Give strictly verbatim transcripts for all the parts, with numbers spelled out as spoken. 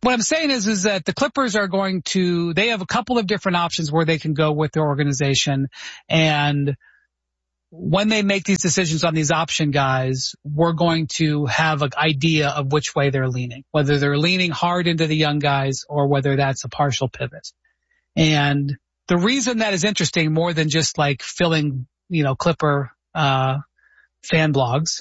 what I'm saying is, is that the Clippers are going to, they have a couple of different options where they can go with their organization. And when they make these decisions on these option guys, we're going to have an idea of which way they're leaning, whether they're leaning hard into the young guys or whether that's a partial pivot. And the reason that is interesting more than just like filling, you know, Clipper, uh, fan blogs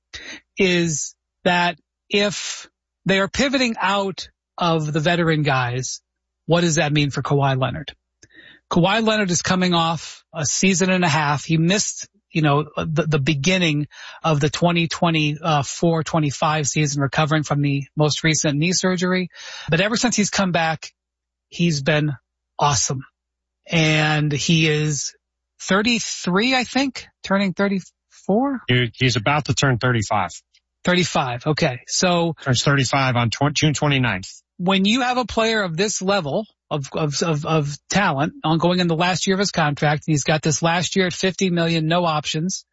is that if they are pivoting out of the veteran guys, what does that mean for Kawhi Leonard? Kawhi Leonard is coming off a season and a half. He missed, you know, the, the beginning of the twenty twenty-four twenty-five season, recovering from the most recent knee surgery. But ever since he's come back, he's been awesome. And he is thirty-three, I think, turning thirty-four. He's about to turn thirty-five. thirty-five. Okay. So turns thirty-five on June twenty-ninth. When you have a player of this level of, of, of, of talent on going in the last year of his contract, and he's got this last year at fifty million, no options,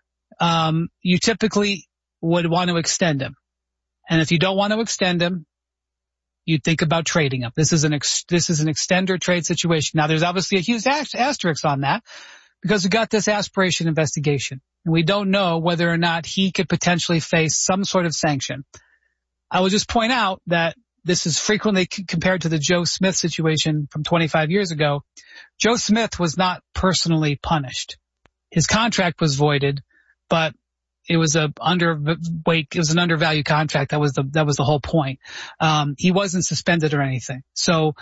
um, you typically would want to extend him. And if you don't want to extend him, you think about trading him. This is an ex, this is an extender trade situation. Now there's obviously a huge asterisk on that because we got this aspiration investigation. And we don't know whether or not he could potentially face some sort of sanction. I will just point out that this is frequently c- compared to the Joe Smith situation from twenty-five years ago. Joe Smith was not personally punished. His contract was voided, but it was a underweight, it was an undervalued contract. That was the, that was the whole point. Um, he wasn't suspended or anything. So,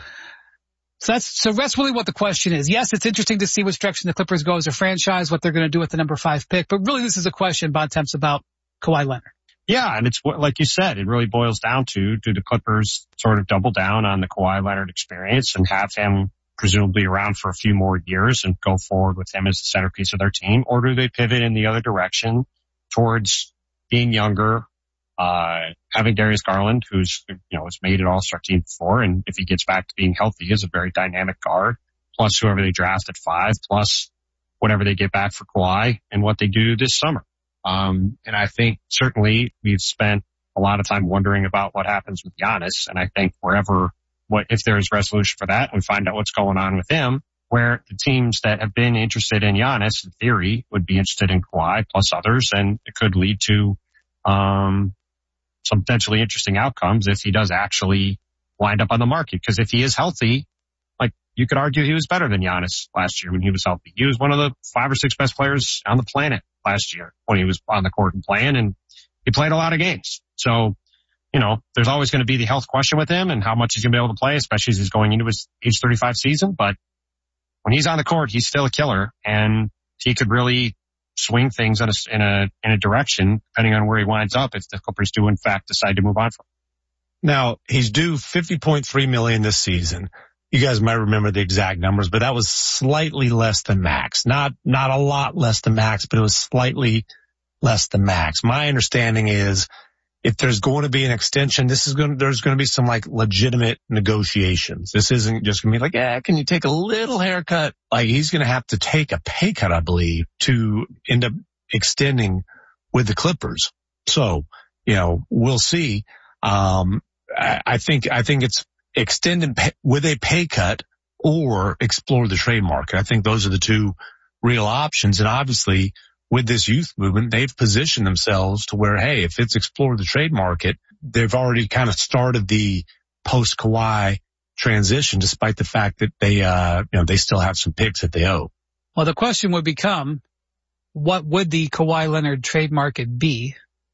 So that's, so that's really what the question is. Yes, it's interesting to see which direction the Clippers go as a franchise, what they're going to do with the number five pick. But really, this is a question, Bontemps, about Kawhi Leonard. Yeah, and it's like you said, it really boils down to, do the Clippers sort of double down on the Kawhi Leonard experience and have him presumably around for a few more years and go forward with him as the centerpiece of their team? Or do they pivot in the other direction towards being younger, Uh, having Darius Garland, who's, you know, has made an all-star team before, and if he gets back to being healthy, is a very dynamic guard, plus whoever they draft at five, plus whatever they get back for Kawhi and what they do this summer. Um, and I think certainly we've spent a lot of time wondering about what happens with Giannis, and I think wherever, what, if there is resolution for that, we find out what's going on with him, where the teams that have been interested in Giannis, in theory, would be interested in Kawhi, plus others, and it could lead to, um, some potentially interesting outcomes if he does actually wind up on the market. Because if he is healthy, like, you could argue he was better than Giannis last year when he was healthy. He was one of the five or six best players on the planet last year when he was on the court and playing, and he played a lot of games. So, you know, there's always going to be the health question with him and how much he's going to be able to play, especially as he's going into his age thirty-five season. But when he's on the court, he's still a killer, and he could really swing things in a, in a, in a direction, depending on where he winds up, if the Clippers do in fact decide to move on from him. Now, he's due fifty point three million dollars this season. You guys might remember the exact numbers, but that was slightly less than max. Not, not a lot less than max, but it was slightly less than max. My understanding is if there's going to be an extension, this is going to, there's going to be some like legitimate negotiations. This isn't just going to be like, yeah, can you take a little haircut? Like, he's going to have to take a pay cut, I believe, to end up extending with the Clippers. So, you know, we'll see. Um, I, I think, I think it's extend and pay, with a pay cut or explore the trade market. I think those are the two real options. And obviously, with this youth movement, they've positioned themselves to where, hey, if it's explore the trade market, they've already kind of started the post-Kawhi transition, despite the fact that they, uh, you know, they still have some picks that they owe. Well, the question would become, what would the Kawhi Leonard trade market be?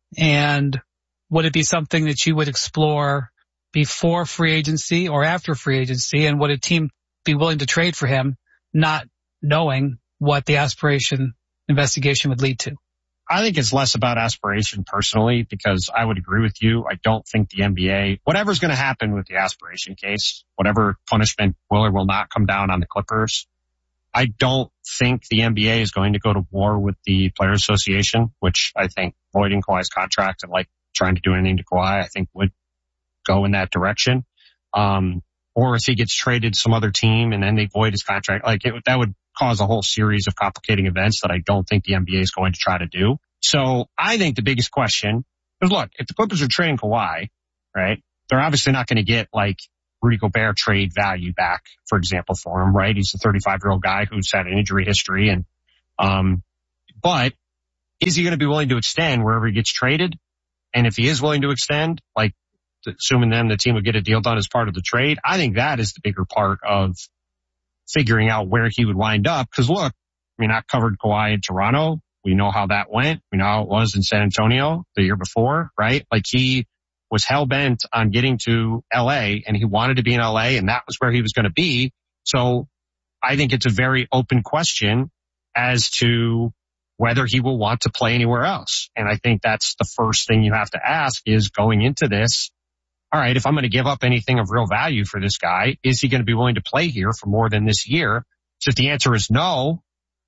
And would it be something that you would explore before free agency or after free agency? And would a team be willing to trade for him, not knowing what the aspiration investigation would lead to? I think it's less about aspiration personally, because I would agree with you. I don't think the N B A, whatever's going to happen with the aspiration case, whatever punishment will or will not come down on the Clippers, I don't think the N B A is going to go to war with the Players Association, which I think voiding Kawhi's contract and like trying to do anything to Kawhi, I think would go in that direction. Um, or if he gets traded to some other team and then they void his contract, like it, that would cause a whole series of complicating events that I don't think the N B A is going to try to do. So I think the biggest question is, look, if the Clippers are trading Kawhi, right, they're obviously not going to get like Rudy Gobert trade value back, for example, for him, right? He's a thirty-five year old guy who's had an injury history. And, um, but is he going to be willing to extend wherever he gets traded? And if he is willing to extend, like assuming then the team would get a deal done as part of the trade, I think that is the bigger part of figuring out where he would wind up. Cause look, I mean, I covered Kawhi in Toronto. We know how that went. We know how it was in San Antonio the year before, right? Like he was hell bent on getting to L A and he wanted to be in L A and that was where he was going to be. So I think it's a very open question as to whether he will want to play anywhere else. And I think that's the first thing you have to ask is going into this. All right, if I'm going to give up anything of real value for this guy, is he going to be willing to play here for more than this year? So if the answer is no,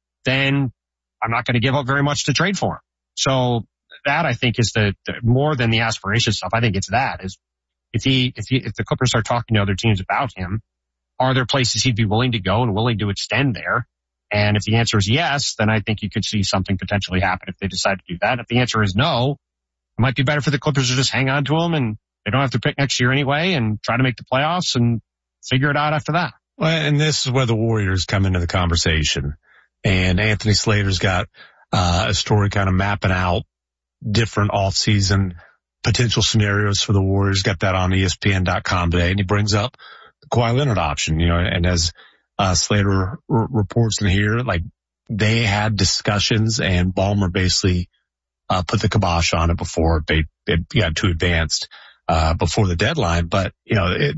then I'm not going to give up very much to trade for him. So that I think is the, the more than the aspiration stuff. I think it's that is if he, if he, if the Clippers start talking to other teams about him, are there places he'd be willing to go and willing to extend there? And if the answer is yes, then I think you could see something potentially happen if they decide to do that. If the answer is no, it might be better for the Clippers to just hang on to him and they don't have to pick next year anyway and try to make the playoffs and figure it out after that. Well, and this is where the Warriors come into the conversation. And Anthony Slater's got uh, a story kind of mapping out different off-season potential scenarios for the Warriors. Got that on E S P N dot com today. And he brings up the Kawhi Leonard option, you know, and as uh, Slater r- reports in here, like they had discussions and Ballmer basically uh, put the kibosh on it before they, it got too advanced uh, before the deadline. But, you know, it,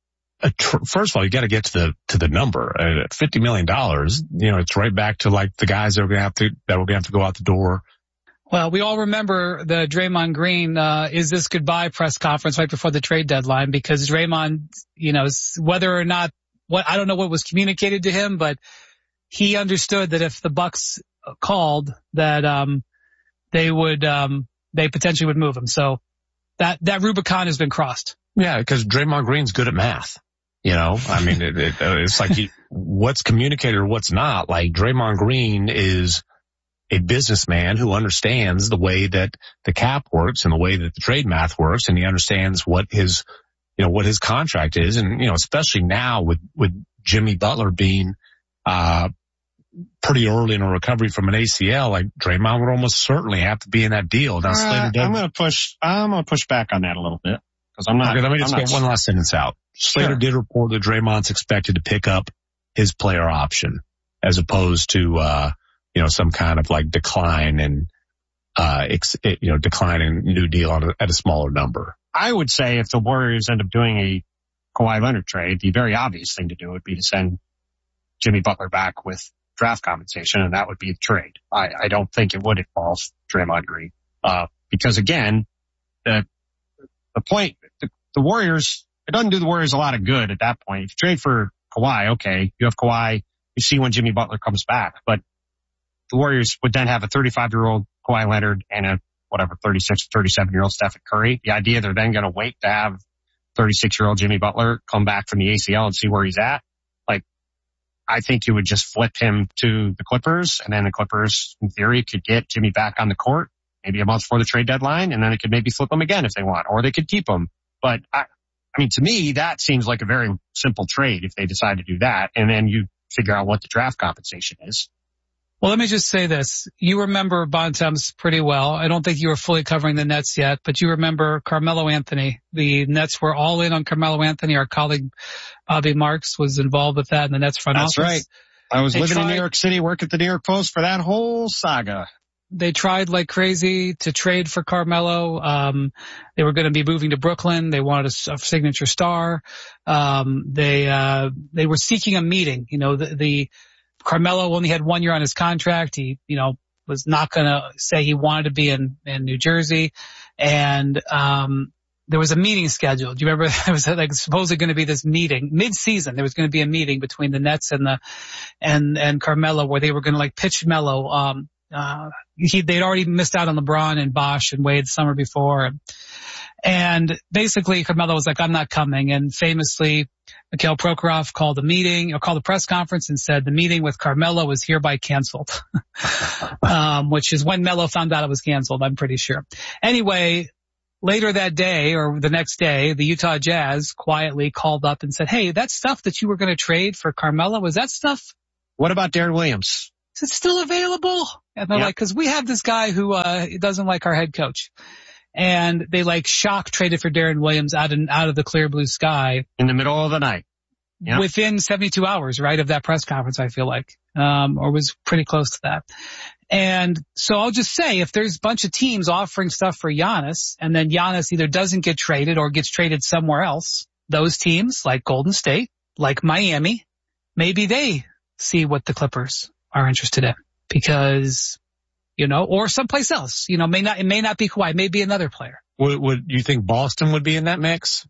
a tr- first of all, you got to get to the, to the number. Uh, fifty million dollars, you know, it's right back to like the guys that are going to have to, that we're going to have to go out the door. Well, we all remember the Draymond Green, uh, is this goodbye press conference right before the trade deadline because Draymond, you know, whether or not what, I don't know what was communicated to him, but he understood that if the Bucks called that, um, they would, um, they potentially would move him. So that, that Rubicon has been crossed. Yeah, because Draymond Green's good at math. You know, I mean, it, it, it's like he, what's communicated or what's not. Like Draymond Green is a businessman who understands the way that the cap works and the way that the trade math works, and he understands what his, you know, what his contract is. And, you know, especially now with, with Jimmy Butler being, uh, pretty early in a recovery from an A C L, like Draymond would almost certainly have to be in that deal. Now, uh, I'm going to push, I'm going to push back on that a little bit. Cause I'm not, okay, let me just I'm get not, one last sentence out. Slater sure. did report that Draymond's expected to pick up his player option as opposed to, uh, you know, some kind of like decline and, uh, ex, you know, decline in new deal on a, at a smaller number. I would say if the Warriors end up doing a Kawhi Leonard trade, the very obvious thing to do would be to send Jimmy Butler back with draft compensation, and that would be the trade. I, I don't think it would involve Draymond Green, uh, because again, the, the point, the, the Warriors, it doesn't do the Warriors a lot of good at that point. If you trade for Kawhi, okay, you have Kawhi, you see when Jimmy Butler comes back, but the Warriors would then have a thirty-five year old Kawhi Leonard and a whatever thirty-six, thirty-seven year old Stephen Curry. The idea they're then going to wait to have thirty-six year old Jimmy Butler come back from the A C L and see where he's at. Like, I think you would just flip him to the Clippers, and then the Clippers, in theory, could get Jimmy back on the court maybe a month before the trade deadline, and then they could maybe flip him again if they want, or they could keep him. But I, I mean, to me, that seems like a very simple trade if they decide to do that, and then you figure out what the draft compensation is. Well, let me just say this. You remember Bontemps pretty well. I don't think you were fully covering the Nets yet, but you remember Carmelo Anthony. The Nets were all in on Carmelo Anthony. Our colleague Bobby Marks was involved with that in the Nets front That's office. That's right. I was they living tried, in New York City, worked at the New York Post for that whole saga. They tried like crazy to trade for Carmelo. Um, they were going to be moving to Brooklyn. They wanted a, a signature star. Um, they, uh, they were seeking a meeting. You know, the, the, Carmelo only had one year on his contract. He, you know, was not going to say he wanted to be in, in New Jersey. And, um, there was a meeting scheduled. Do you remember? There was like supposedly going to be this meeting mid-season. There was going to be a meeting between the Nets and the, and, and Carmelo where they were going to like pitch Melo. Um, uh, he, they'd already missed out on LeBron and Bosh and Wade the summer before. And basically Carmelo was like, I'm not coming. And famously, Mikhail Prokhorov called a meeting or called a press conference and said the meeting with Carmelo was hereby canceled, um, which is when Melo found out it was canceled, I'm pretty sure. Anyway, later that day or the next day, the Utah Jazz quietly called up and said, hey, that stuff that you were going to trade for Carmelo, was that stuff? What about Darren Williams? Is it still available? And they're Yep. like, cause we have this guy who, uh, doesn't like our head coach. And they like shock traded for Darren Williams out in, out of the clear blue sky. In the middle of the night. Yep. Within seventy-two hours, right, of that press conference, I feel like, um, or was pretty close to that. And so I'll just say, if there's a bunch of teams offering stuff for Giannis, and then Giannis either doesn't get traded or gets traded somewhere else, those teams like Golden State, like Miami, maybe they see what the Clippers are interested in, because, you know, or someplace else, you know, may not, it may not be Kawhi, it may be another player. Would, would you think Boston would be in that mix?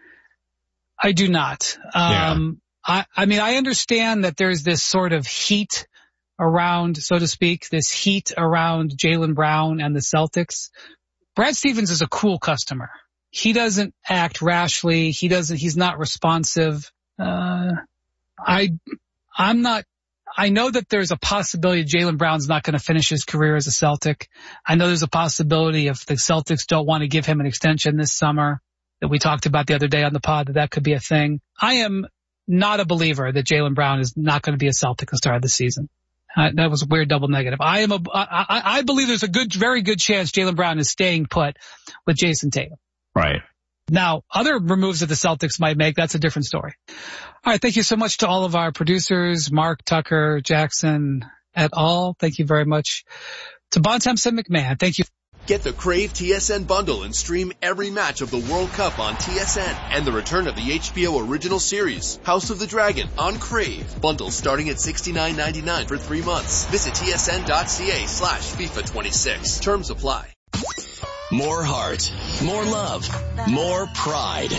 I do not. Um, Yeah. I, I mean, I understand that there's this sort of heat around, so to speak, this heat around Jaylen Brown and the Celtics. Brad Stevens is a cool customer. He doesn't act rashly. He doesn't, he's not responsive. Uh, I, I'm not, I know that there's a possibility Jaylen Brown's not going to finish his career as a Celtic. I know there's a possibility if the Celtics don't want to give him an extension this summer, that we talked about the other day on the pod, that that could be a thing. I am not a believer that Jaylen Brown is not going to be a Celtic at the start of the season. Uh, that was a weird double negative. I am a, I, I, I believe there's a good, very good chance Jaylen Brown is staying put with Jason Tatum. Right. Now, other removes that the Celtics might make, that's a different story. All right. Thank you so much to all of our producers, Mark, Tucker, Jackson, et al. Thank you very much. To Bontemps and McMahon, thank you. Get the Crave T S N bundle and stream every match of the World Cup on T S N and the return of the H B O original series, House of the Dragon, on Crave. Bundles starting at sixty-nine ninety-nine for three months. Visit tsn.ca slash FIFA twenty-six. Terms apply. More heart, more love, more pride.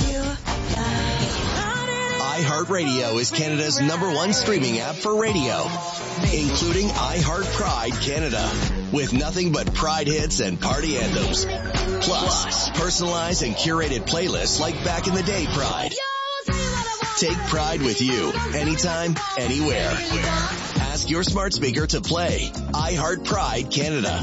iHeartRadio is Canada's number one streaming app for radio, including iHeart Pride Canada, with nothing but Pride hits and party anthems. Plus, personalized and curated playlists like Back in the Day Pride. Take Pride with you, anytime, anywhere. Ask your smart speaker to play iHeart Pride Canada.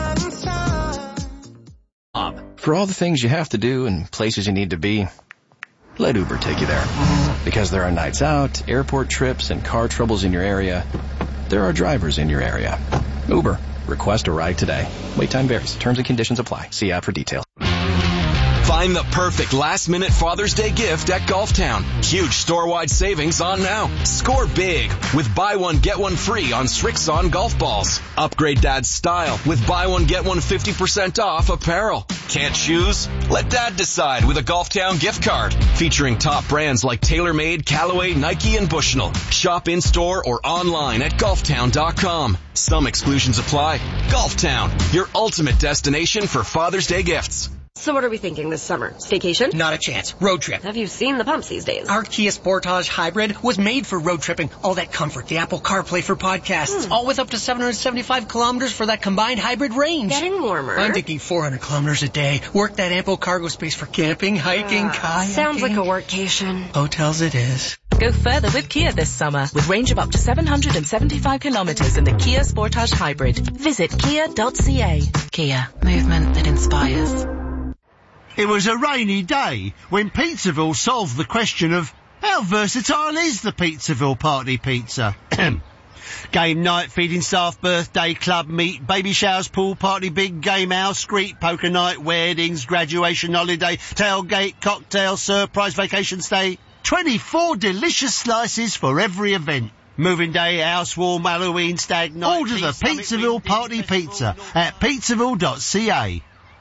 For all the things you have to do and places you need to be, let Uber take you there. Because there are nights out, airport trips, and car troubles in your area, there are drivers in your area. Uber. Request a ride today. Wait time varies. Terms and conditions apply. See app for details. Find the perfect last-minute Father's Day gift at Golftown. Huge store-wide savings on now. Score big with buy one, get one free on Srixon golf balls. Upgrade Dad's style with buy one, get one fifty percent off apparel. Can't choose? Let Dad decide with a Golftown gift card. Featuring top brands like TaylorMade, Callaway, Nike, and Bushnell. Shop in-store or online at golftown dot com. Some exclusions apply. Golftown, your ultimate destination for Father's Day gifts. So what are we thinking this summer? Staycation? Not a chance. Road trip. Have you seen the pumps these days? Our Kia Sportage Hybrid was made for road tripping. All that comfort, the Apple CarPlay for podcasts, hmm. all with up to seven hundred seventy-five kilometers for that combined hybrid range. Getting warmer. I'm thinking four hundred kilometers a day. Work that ample cargo space for camping, hiking, uh, kayaking. Sounds like a workcation. Hotels it is. Go further with Kia this summer with range of up to seven hundred seventy-five kilometers in the Kia Sportage Hybrid. Visit kia dot c a. Kia. Movement that inspires. It was a rainy day when Pizzaville solved the question of how versatile is the Pizzaville Party Pizza? Game night, feeding staff, birthday, club meet, baby showers, pool party, big game house, street poker night, weddings, graduation holiday, tailgate, cocktail, surprise vacation stay. twenty-four delicious slices for every event. Moving day, house warm, Halloween, stag night. Order the Pizzaville Party Pizza at pizzaville dot c a.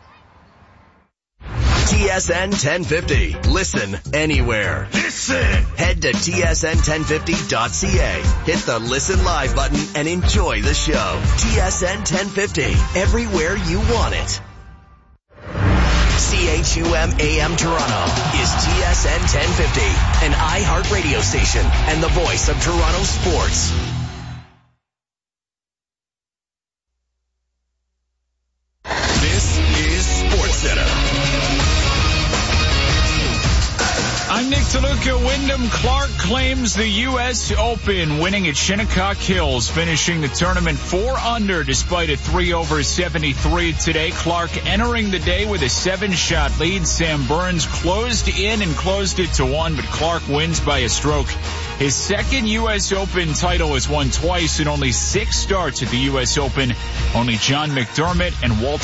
T S N ten fifty. Listen anywhere. Listen! Head to T S N ten fifty dot c a. Hit the Listen Live button and enjoy the show. T S N ten fifty. Everywhere you want it. C H U M A M Toronto is T S N ten fifty, an iHeart radio station and the voice of Toronto sports. This is SportsCenter. I'm I'm Nick DeLuca. Wyndham Clark claims the U S Open, winning at Shinnecock Hills, finishing the tournament four under despite a three over seventy-three today. Clark entering the day with a seven-shot lead. Sam Burns closed in and closed it to one, but Clark wins by a stroke. His second U S Open title is won twice in only six starts at the U S Open. Only John McDermott and Walter